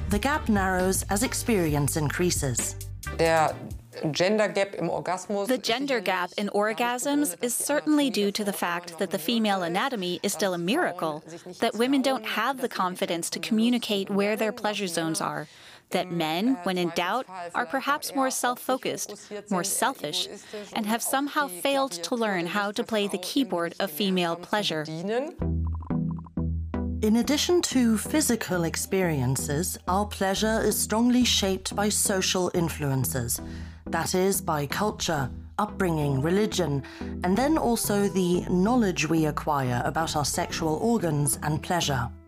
The gap narrows as experience increases. The gender gap in orgasms is certainly due to the fact that the female anatomy is still a miracle, that women don't have the confidence to communicate where their pleasure zones are, that men, when in doubt, are perhaps more self-focused, more selfish, and have somehow failed to learn how to play the keyboard of female pleasure. In addition to physical experiences, our pleasure is strongly shaped by social influences. That is, by culture, upbringing, religion, and then also the knowledge we acquire about our sexual organs and pleasure.